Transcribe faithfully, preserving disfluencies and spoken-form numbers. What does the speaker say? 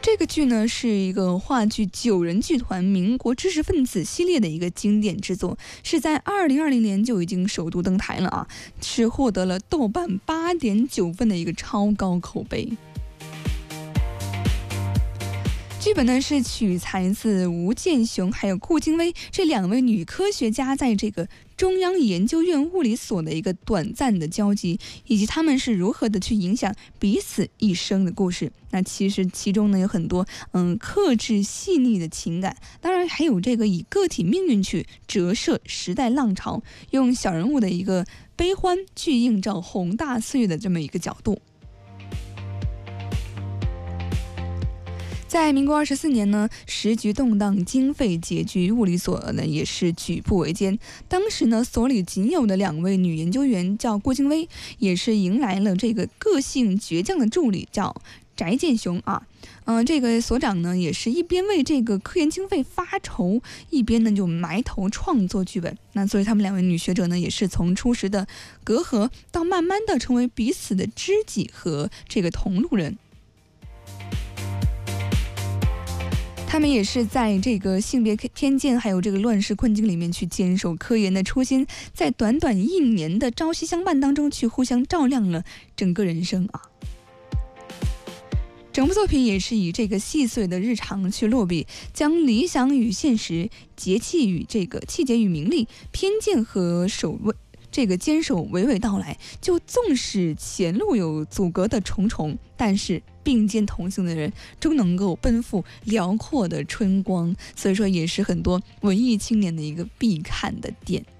这个剧呢是一个话剧九人剧团民国知识分子系列的一个经典之作，是在二零二零年就已经首度登台了啊，是获得了豆瓣八点九分的一个超高口碑。剧本呢是取材自吴健雄还有顾京薇这两位女科学家在这个中央研究院物理所的一个短暂的交集，以及他们是如何的去影响彼此一生的故事。那其实其中呢有很多嗯克制细腻的情感，当然还有这个以个体命运去折射时代浪潮，用小人物的一个悲欢去映照宏大岁月的这么一个角度。在民国二十四年呢，时局动荡，经费拮据，物理所呢也是举步维艰。当时呢，所里仅有的两位女研究员叫郭京薇，也是迎来了这个个性倔强的助理叫翟建雄啊。嗯、呃，这个所长呢，也是一边为这个科研经费发愁，一边呢就埋头创作剧本。那所以他们两位女学者呢，也是从初时的隔阂，到慢慢的成为彼此的知己和这个同路人。他们也是在这个性别偏见还有这个乱世困境里面去坚守科研的初心，在短短一年的朝夕相伴当中去互相照亮了整个人生啊。整部作品也是以这个细碎的日常去落笔，将理想与现实、节气与这个气节与名利、偏见和守卫这个坚守娓娓道来。就纵使前路有阻隔的重重，但是并肩同行的人终能够奔赴辽阔的春光，所以说也是很多文艺青年的一个必看的点。